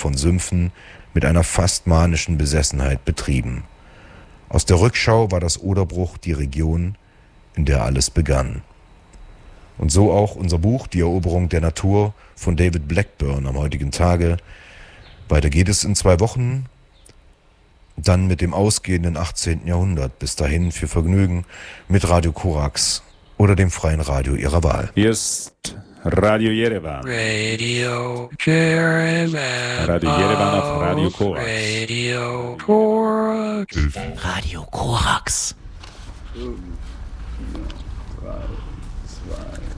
von Sümpfen mit einer fast manischen Besessenheit betrieben. Aus der Rückschau war das Oderbruch die Region, in der alles begann. Und so auch unser Buch Die Eroberung der Natur von David Blackburn am heutigen Tage. Weiter geht es in 2 Wochen, dann mit dem ausgehenden 18. Jahrhundert. Bis dahin viel Vergnügen mit Radio Korax oder dem freien Radio Ihrer Wahl. Hier ist Radio Jerewan. Radio Jerewan. Radio Jerewan auf Radio Korax. Radio Korax. Radio Korax. 3, 2